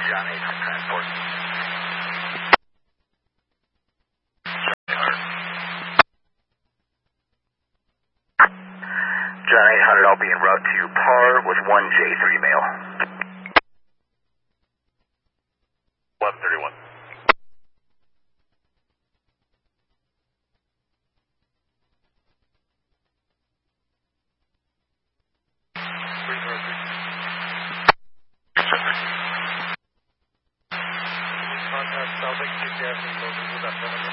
John 8 from transport. John 800, I'll be en route to PAR with 1J3 mail. 1131. Contact South Lake GPS, local